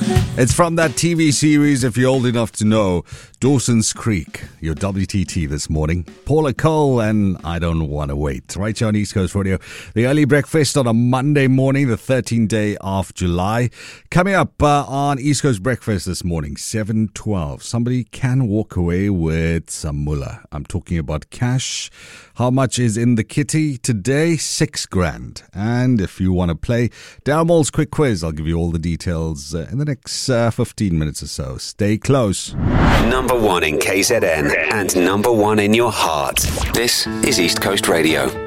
It's from that TV series, if you're old enough to know, Dawson's Creek, your WTT this morning. Paula Cole and I Don't Want to Wait. Right here on East Coast Radio. The early breakfast on a Monday morning, the 13th day of July. Coming up on East Coast Breakfast this morning, 7:12. Somebody can walk away with some mullah. I'm talking about cash. How much is in the kitty today? $6,000. And if you want to play Dalmall's quick quiz, I'll give you all the details in the next 15 minutes or so. Stay close. Number one in KZN and number one in your heart. This is East Coast Radio.